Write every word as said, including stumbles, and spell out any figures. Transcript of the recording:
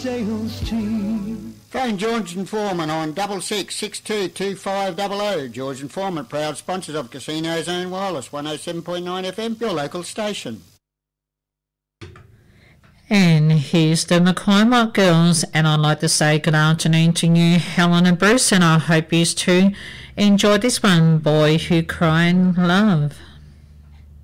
Sales team. Phone George and Foreman on double six six two two five double oh. George and Foreman, proud sponsors of Casino Zone Wireless, one oh seven point nine F M, your local station. And here's the McCormack Girls, and I'd like to say good afternoon to you, Helen and Bruce, and I hope you too enjoyed this one, Boy Who Cried Love.